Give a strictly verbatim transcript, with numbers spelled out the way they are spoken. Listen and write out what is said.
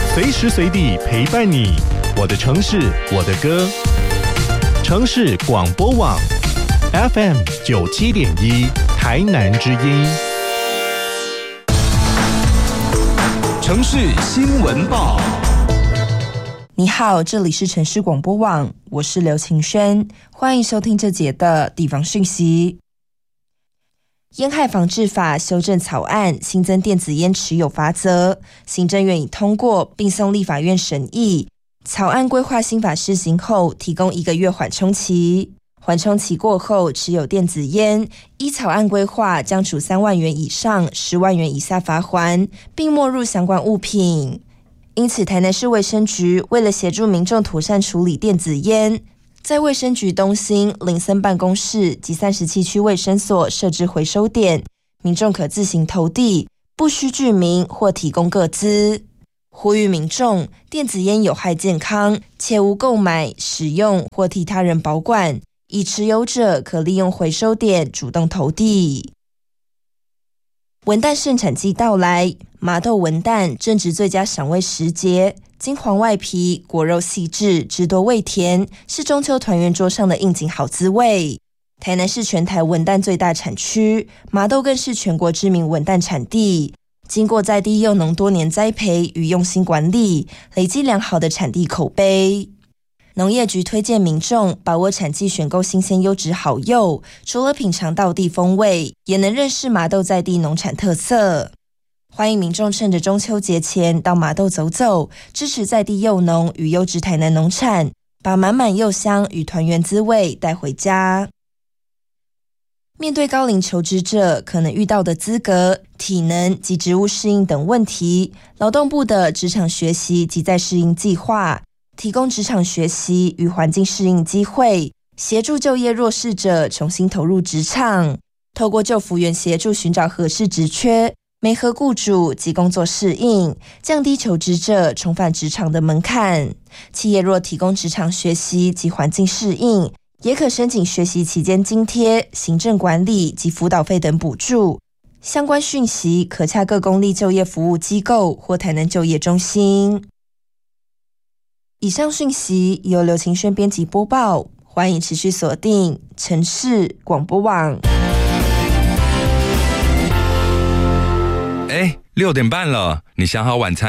随时随地陪伴你。我的城市，我的歌。城市广播网 F M 九七点一，台南之音。城市新闻报。 你好，这里是城市广播网，我是刘晴轩，欢迎收听这节的地方讯息。烟害防治法修正草案新增电子烟持有罚则，行政院已通过并送立法院审议。草案规划新法施行后，提供一个月缓冲期。缓冲期过后，持有电子烟，依草案规划将处三万元以上十万元以下罚锾，并没入相关物品。因此，台南市卫生局为了协助民众妥善处理电子烟，在卫生局东兴、林森办公室及三十七区卫生所设置回收点，民众可自行投递，不需具名或提供个资。呼吁民众，电子烟有害健康，切勿购买、使用或替他人保管，已持有者可利用回收点主动投递。文旦盛产季到来，麻豆文旦正值最佳赏味时节，金黄外皮，果肉细致，汁多味甜，是中秋团圆桌上的应景好滋味。台南是全台文旦最大产区，麻豆更是全国知名文旦产地。经过在地柚农多年栽培与用心管理，累积良好的产地口碑。农业局推荐民众把握产季选购新鲜优质好柚，除了品尝道地风味，也能认识麻豆在地农产特色。欢迎民众趁着中秋节前到麻豆走走，支持在地柚农与优质台南农产，把满满柚香与团圆滋味带回家。面对高龄求职者可能遇到的资格、体能及职务适应等问题，劳动部的职场学习及再适应计划提供职场学习与环境适应机会，协助就业弱势者重新投入职场。透过就服员协助寻找合适职缺，媒合雇主及工作适应，降低求职者重返职场的门槛。企业若提供职场学习及环境适应，也可申请学习期间津贴、行政管理及辅导费等补助。相关讯息可洽各公立就业服务机构或台南就业中心。以上讯息由刘晴轩编辑播报，欢迎持续锁定城市广播网。 哎，六点半了，你想好晚餐